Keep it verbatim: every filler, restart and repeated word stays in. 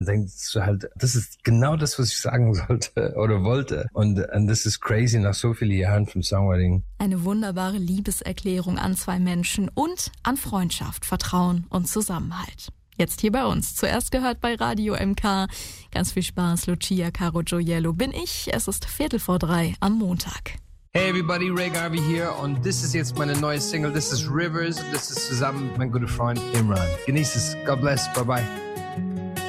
denkst du halt, das ist genau das, was ich sagen sollte oder wollte. Und, und das ist crazy nach so vielen Jahren vom Songwriting. Eine wunderbare Liebeserklärung an zwei Menschen und an Freundschaft, Vertrauen und Zusammenhalt. Jetzt hier bei uns. Zuerst gehört bei Radio M K. Ganz viel Spaß, Lucia Caro Gioiello bin ich. Es ist Viertel vor drei am Montag. Hey everybody, Ray Garvey hier und das ist jetzt meine neue Single. Das ist Rivers und das ist zusammen mit meinem guten Freund Imran. Genieß es. God bless. Bye bye.